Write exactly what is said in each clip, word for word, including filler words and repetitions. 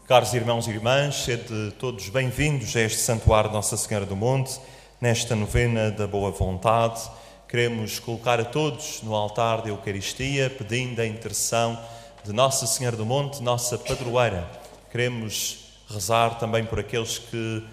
Caros irmãos e irmãs, sede todos bem-vindos a este Santuário de Nossa Senhora do Monte, nesta novena da Boa Vontade. Queremos colocar a todos no altar da Eucaristia, pedindo a intercessão de Nossa Senhora do Monte, nossa padroeira. Queremos rezar também por aqueles que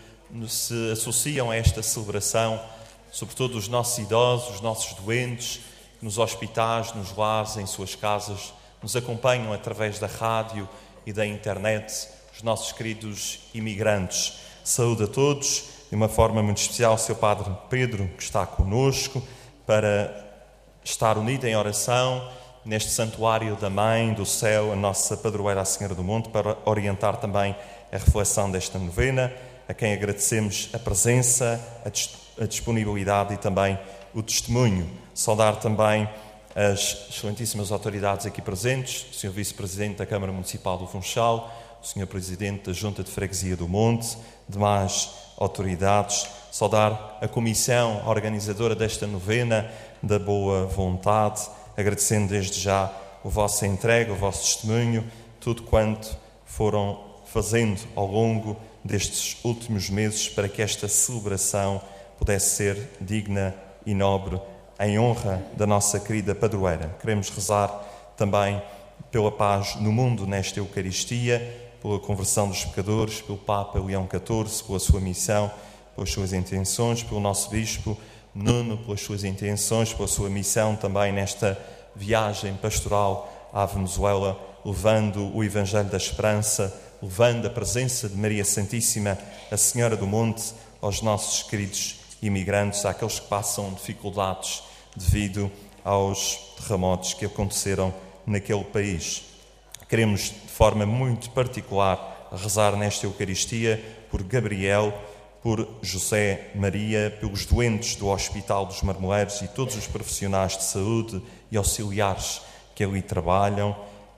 se associam a esta celebração, sobretudo os nossos idosos, os nossos doentes, nos hospitais, nos lares, em suas casas, nos acompanham através da rádio e da internet, os nossos queridos imigrantes. Saúde a todos, de uma forma muito especial, o seu Padre Pedro, que está conosco, para estar unido em oração neste santuário da Mãe do Céu, a nossa padroeira, a Senhora do Monte, para orientar também a reflexão desta novena, a quem agradecemos a presença, a disponibilidade e também o testemunho. Saudar também as excelentíssimas autoridades aqui presentes, o senhor Vice-Presidente da Câmara Municipal do Funchal, o senhor Presidente da Junta de Freguesia do Monte, demais autoridades. Saudar a comissão organizadora desta novena da Boa Vontade, agradecendo desde já a vossa entrega, o vosso testemunho, tudo quanto foram fazendo ao longo destes últimos meses para que esta celebração pudesse ser digna e nobre, em honra da nossa querida padroeira. Queremos rezar também pela paz no mundo nesta Eucaristia, pela conversão dos pecadores, pelo Papa Leão catorze, pela sua missão, pelas suas intenções, pelo nosso Bispo Nuno, pelas suas intenções, pela sua missão também nesta viagem pastoral à Venezuela, levando o Evangelho da Esperança, levando a presença de Maria Santíssima, a Senhora do Monte, aos nossos queridos imigrantes, àqueles que passam dificuldades devido aos terremotos que aconteceram naquele país. Queremos, de forma muito particular, rezar nesta Eucaristia por Gabriel, por José Maria, pelos doentes do Hospital dos Marmoleiros e todos os profissionais de saúde e auxiliares que ali trabalham.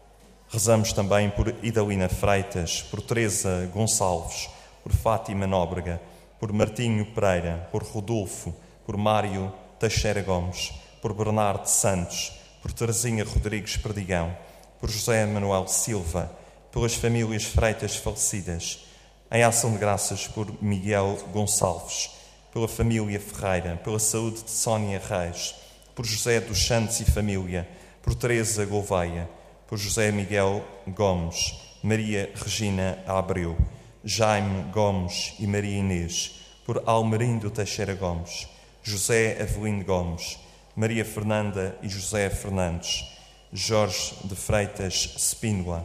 Rezamos também por Idalina Freitas, por Teresa Gonçalves, por Fátima Nóbrega, por Martinho Pereira, por Rodolfo, por Mário Teixeira Gomes, por Bernardo Santos, por Teresinha Rodrigues Perdigão, por José Manuel Silva, pelas famílias Freitas falecidas, em ação de graças por Miguel Gonçalves, pela família Ferreira, pela saúde de Sónia Reis, por José dos Santos e família, por Teresa Gouveia, por José Miguel Gomes, Maria Regina Abreu, Jaime Gomes e Maria Inês, por Almerindo Teixeira Gomes, José Avelino Gomes, Maria Fernanda e José Fernandes, Jorge de Freitas Spínola,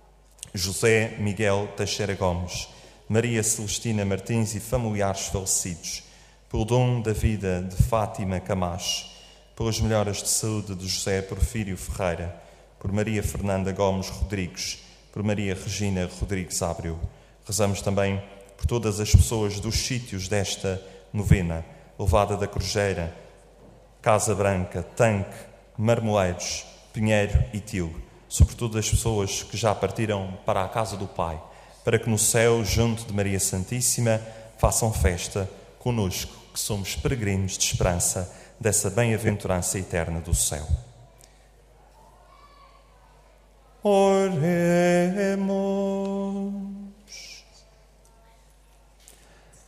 José Miguel Teixeira Gomes, Maria Celestina Martins e familiares falecidos, pelo dom da vida de Fátima Camacho, pelas melhoras de saúde de José Porfírio Ferreira, por Maria Fernanda Gomes Rodrigues, por Maria Regina Rodrigues Abreu. Rezamos também por todas as pessoas dos sítios desta novena, Levada da Cruzeira, Casa Branca, Tanque, Marmoleiros, Pinheiro e Tilo, sobretudo as pessoas que já partiram para a casa do Pai, para que no céu, junto de Maria Santíssima, façam festa conosco, que somos peregrinos de esperança dessa bem-aventurança eterna do céu. Oremos.